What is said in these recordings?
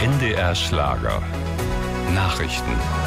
NDR Schlager. Nachrichten.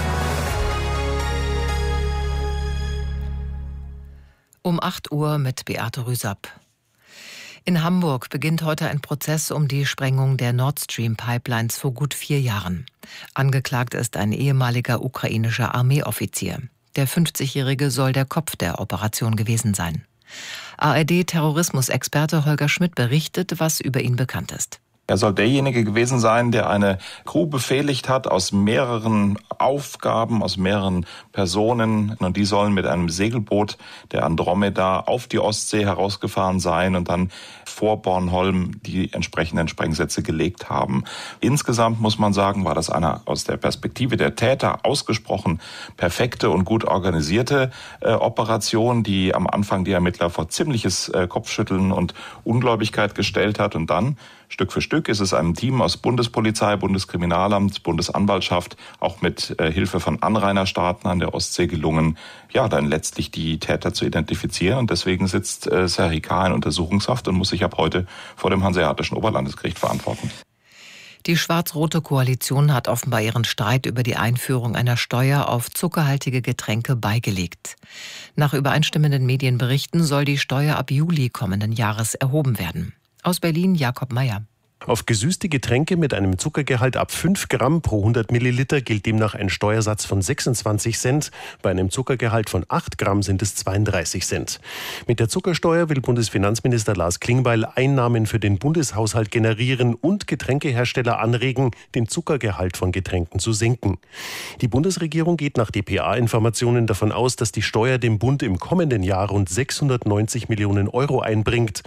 Um 8 Uhr mit Beate Rüsapp. In Hamburg beginnt heute ein Prozess um die Sprengung der Nord Stream Pipelines vor gut 4 Jahren. Angeklagt ist ein ehemaliger ukrainischer Armeeoffizier. Der 50-Jährige soll der Kopf der Operation gewesen sein. ARD-Terrorismusexperte Holger Schmidt berichtet, was über ihn bekannt ist. Er soll derjenige gewesen sein, der eine Crew befehligt hat aus mehreren Aufgaben, aus mehreren Personen. Und die sollen mit einem Segelboot der Andromeda auf die Ostsee herausgefahren sein und dann vor Bornholm die entsprechenden Sprengsätze gelegt haben. Insgesamt muss man sagen, war das eine aus der Perspektive der Täter ausgesprochen perfekte und gut organisierte Operation, die am Anfang die Ermittler vor ziemliches Kopfschütteln und Ungläubigkeit gestellt hat. Und dann Stück für Stück ist es einem Team aus Bundespolizei, Bundeskriminalamt, Bundesanwaltschaft, auch mit Hilfe von Anrainerstaaten an der Ostsee gelungen, dann letztlich die Täter zu identifizieren. Und deswegen sitzt Serhii K. in Untersuchungshaft und muss sich ab heute vor dem Hanseatischen Oberlandesgericht verantworten. Die schwarz-rote Koalition hat offenbar ihren Streit über die Einführung einer Steuer auf zuckerhaltige Getränke beigelegt. Nach übereinstimmenden Medienberichten soll die Steuer ab Juli kommenden Jahres erhoben werden. Aus Berlin Jakob Meyer. Auf gesüßte Getränke mit einem Zuckergehalt ab 5 Gramm pro 100 Milliliter gilt demnach ein Steuersatz von 26 Cent. Bei einem Zuckergehalt von 8 Gramm sind es 32 Cent. Mit der Zuckersteuer will Bundesfinanzminister Lars Klingbeil Einnahmen für den Bundeshaushalt generieren und Getränkehersteller anregen, den Zuckergehalt von Getränken zu senken. Die Bundesregierung geht nach dpa-Informationen davon aus, dass die Steuer dem Bund im kommenden Jahr rund 690 Millionen Euro einbringt.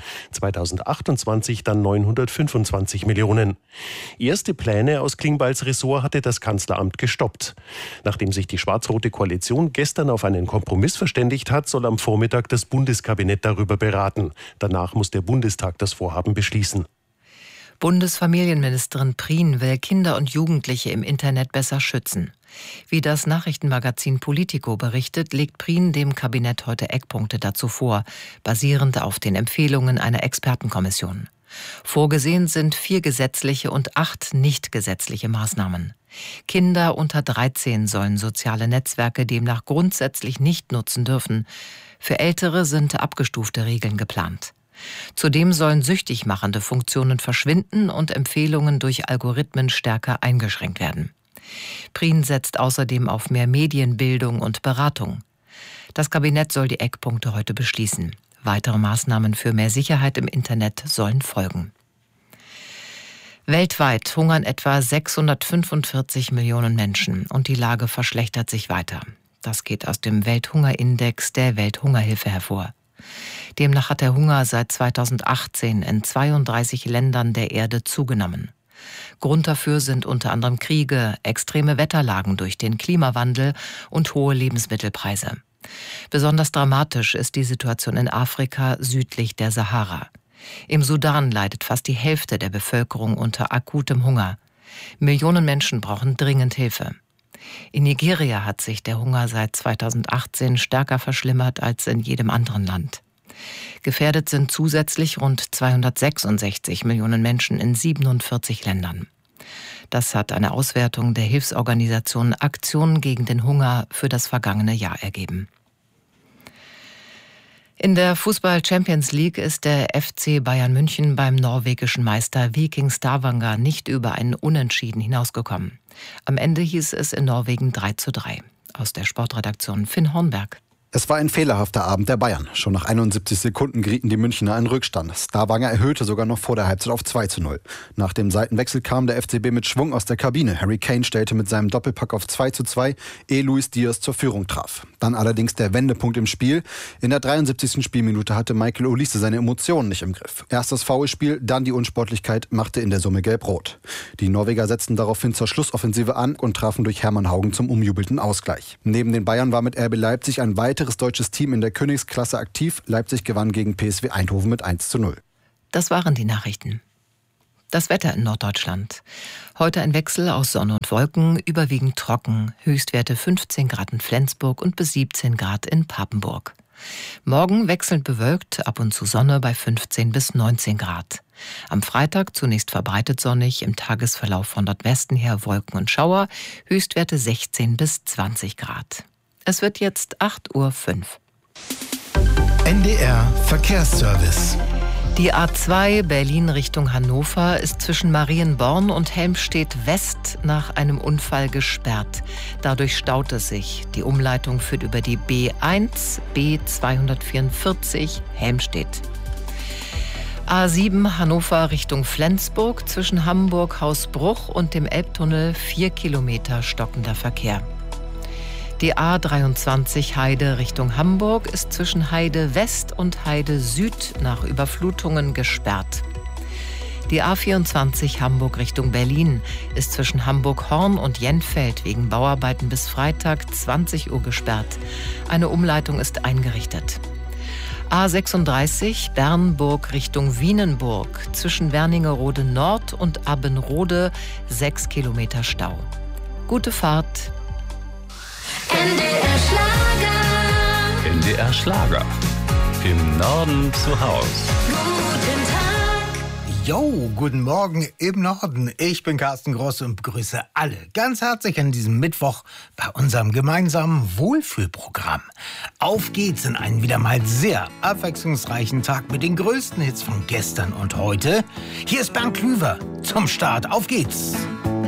2028 dann 925 Millionen. Erste Pläne aus Klingbeils Ressort hatte das Kanzleramt gestoppt. Nachdem sich die schwarz-rote Koalition gestern auf einen Kompromiss verständigt hat, soll am Vormittag das Bundeskabinett darüber beraten. Danach muss der Bundestag das Vorhaben beschließen. Bundesfamilienministerin Prien will Kinder und Jugendliche im Internet besser schützen. Wie das Nachrichtenmagazin Politico berichtet, legt Prien dem Kabinett heute Eckpunkte dazu vor, basierend auf den Empfehlungen einer Expertenkommission. Vorgesehen sind 4 gesetzliche und 8 nicht gesetzliche Maßnahmen. Kinder unter 13 sollen soziale Netzwerke demnach grundsätzlich nicht nutzen dürfen. Für Ältere sind abgestufte Regeln geplant. Zudem sollen süchtig machende Funktionen verschwinden und Empfehlungen durch Algorithmen stärker eingeschränkt werden. Prien setzt außerdem auf mehr Medienbildung und Beratung. Das Kabinett soll die Eckpunkte heute beschließen. Weitere Maßnahmen für mehr Sicherheit im Internet sollen folgen. Weltweit hungern etwa 645 Millionen Menschen und die Lage verschlechtert sich weiter. Das geht aus dem Welthungerindex der Welthungerhilfe hervor. Demnach hat der Hunger seit 2018 in 32 Ländern der Erde zugenommen. Grund dafür sind unter anderem Kriege, extreme Wetterlagen durch den Klimawandel und hohe Lebensmittelpreise. Besonders dramatisch ist die Situation in Afrika südlich der Sahara. Im Sudan leidet fast die Hälfte der Bevölkerung unter akutem Hunger. Millionen Menschen brauchen dringend Hilfe. In Nigeria hat sich der Hunger seit 2018 stärker verschlimmert als in jedem anderen Land. Gefährdet sind zusätzlich rund 266 Millionen Menschen in 47 Ländern. Das hat eine Auswertung der Hilfsorganisation Aktion gegen den Hunger für das vergangene Jahr ergeben. In der Fußball-Champions League ist der FC Bayern München beim norwegischen Meister Viking Stavanger nicht über ein Unentschieden hinausgekommen. Am Ende hieß es in Norwegen 3:3. Aus der Sportredaktion Finn Hornberg. Es war ein fehlerhafter Abend der Bayern. Schon nach 71 Sekunden gerieten die Münchner in Rückstand. Stavanger erhöhte sogar noch vor der Halbzeit auf 2:0. Nach dem Seitenwechsel kam der FCB mit Schwung aus der Kabine. Harry Kane stellte mit seinem Doppelpack auf 2:2, ehe Luis Diaz zur Führung traf. Dann allerdings der Wendepunkt im Spiel. In der 73. Spielminute hatte Michael Olise seine Emotionen nicht im Griff. Erst das Foulspiel, dann die Unsportlichkeit, machte in der Summe gelb-rot. Die Norweger setzten daraufhin zur Schlussoffensive an und trafen durch Hermann Haugen zum umjubelten Ausgleich. Neben den Bayern war mit RB Leipzig ein weiteres deutsches Team in der Königsklasse aktiv. Leipzig gewann gegen PSV Eindhoven mit 1:0. Das waren die Nachrichten. Das Wetter in Norddeutschland. Heute ein Wechsel aus Sonne und Wolken, überwiegend trocken. Höchstwerte 15 Grad in Flensburg und bis 17 Grad in Papenburg. Morgen wechselnd bewölkt, ab und zu Sonne bei 15 bis 19 Grad. Am Freitag zunächst verbreitet sonnig, im Tagesverlauf von Nordwesten her Wolken und Schauer, Höchstwerte 16 bis 20 Grad. Es wird jetzt 8:05 Uhr. NDR Verkehrsservice. Die A2 Berlin Richtung Hannover ist zwischen Marienborn und Helmstedt West nach einem Unfall gesperrt. Dadurch staut es sich. Die Umleitung führt über die B1, B244 Helmstedt. A7 Hannover Richtung Flensburg zwischen Hamburg-Hausbruch und dem Elbtunnel 4 Kilometer stockender Verkehr. Die A23 Heide Richtung Hamburg ist zwischen Heide West und Heide Süd nach Überflutungen gesperrt. Die A24 Hamburg Richtung Berlin ist zwischen Hamburg-Horn und Jenfeld wegen Bauarbeiten bis Freitag 20 Uhr gesperrt. Eine Umleitung ist eingerichtet. A36 Bernburg Richtung Wienenburg zwischen Wernigerode Nord und Abbenrode 6 Kilometer Stau. Gute Fahrt. NDR Schlager. NDR Schlager. Im Norden zu Haus. Guten Tag. Jo, guten Morgen im Norden. Ich bin Carsten Groß und begrüße alle ganz herzlich an diesem Mittwoch bei unserem gemeinsamen Wohlfühlprogramm. Auf geht's in einen wieder mal sehr abwechslungsreichen Tag mit den größten Hits von gestern und heute. Hier ist Bernd Klüver zum Start. Auf geht's.